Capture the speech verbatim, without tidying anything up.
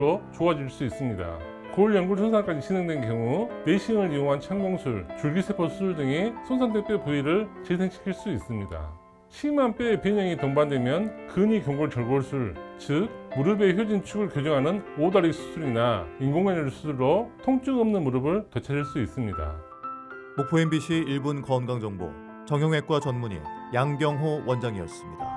좋아질 수 있습니다. 고울 연골 손상까지 진행된 경우 내시경을 이용한 창공술, 줄기세포 수술 등이 손상된 뼈 부위를 재생시킬 수 있습니다. 심한 뼈의 변형이 동반되면 근위 경골 절골술, 즉 무릎의 효진축을 교정하는 오다리 수술이나 인공관절 수술로 통증 없는 무릎을 되찾을 수 있습니다. 목포 엠비씨 일 분 건강정보 정형외과 전문의 양경호 원장이었습니다.